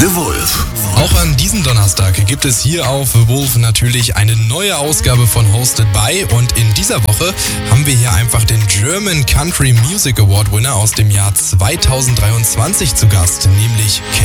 The Wolf. Auch an diesem Donnerstag gibt es hier auf The Wolf natürlich eine neue Ausgabe von Hosted by, und in dieser Woche haben wir hier einfach den German Country Music Award Winner aus dem Jahr 2023 zu Gast, nämlich